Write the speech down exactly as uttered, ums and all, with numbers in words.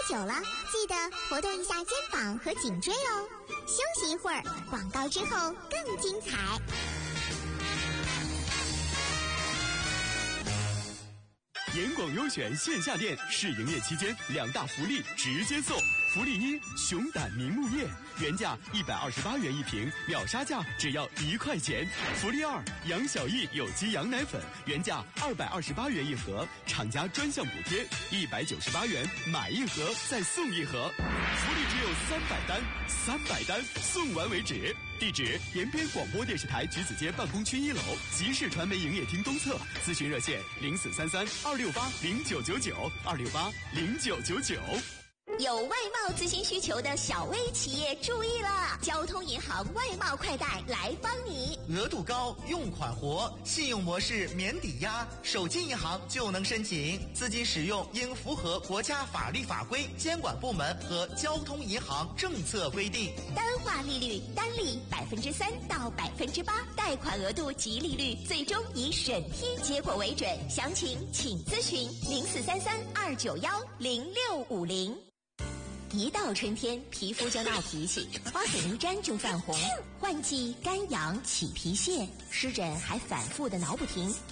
久了，记得活动一下肩膀和颈椎哦。休息一会儿，广告之后更精彩。 严广优选线下店试营业期间，两大福利直接送。福利一：熊胆明目叶，原价一百二十八元一瓶，秒杀价只要一块钱。福利二：杨小艺有机羊奶粉，原价二百二十八元一盒，厂家专项补贴一百九十八元，买一盒再送一盒。福利只有三百单，三百单送完为止。地址：延边广播电视台橘子街办公区一楼，集市传媒营业厅东侧。咨询热线：零四三三二六八零九九九二六八零九九九。 有外贸咨询需求的小微企业注意了，交通银行外贸快贷来帮你。 额度高，用款活，信用模式免抵押，手机银行就能申请。资金使用应符合国家法律法规、监管部门和交通银行政策规定。 单化利率单利百分之三到百分之八，贷款额度及利率最终以审批结果为准。详情请咨询零四三三二九幺零六五零。一到春天，皮肤就闹脾气，花水一沾就泛红，换季干痒起皮屑，湿疹还反复的挠不停。